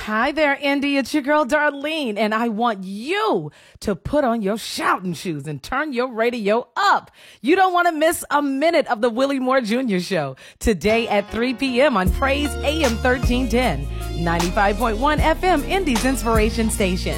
Hi there, Indy. It's your girl, Darlene, and I want you to put on your shouting shoes and turn your radio up. You don't want to miss a minute of the Willie Moore Jr. Show today at 3 p.m. on Praise AM 1310, 95.1 FM, Indy's Inspiration Station.